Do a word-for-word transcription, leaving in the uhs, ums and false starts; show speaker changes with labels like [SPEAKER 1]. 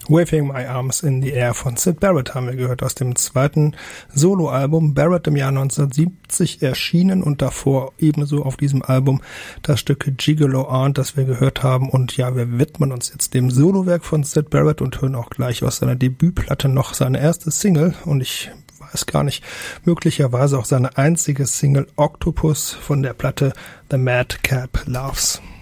[SPEAKER 1] Waving My Arms in the Air von Syd Barrett haben wir gehört, aus dem zweiten Soloalbum. Barrett im Jahr neunzehnhundertsiebzig erschienen und davor ebenso auf diesem Album das Stück Gigolo Aunt, das wir gehört haben. Und ja, wir widmen uns jetzt dem Solowerk von Syd Barrett und hören auch gleich aus seiner Debütplatte noch seine erste Single und ich weiß gar nicht, möglicherweise auch seine einzige Single Octopus von der Platte The Madcap Loves.